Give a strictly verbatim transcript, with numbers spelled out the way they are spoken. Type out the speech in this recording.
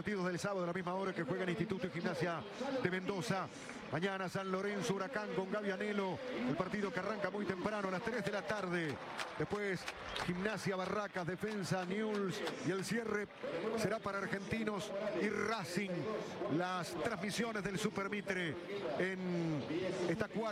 partidos del sábado a la misma hora que juegan Instituto y Gimnasia de Mendoza. Mañana San Lorenzo, Huracán con Gavianelo. El partido que arranca muy temprano a las tres de la tarde. Después Gimnasia, Barracas, Defensa, Newell's. Y el cierre será para Argentinos y Racing. Las transmisiones del Super Mitre en esta cuarta.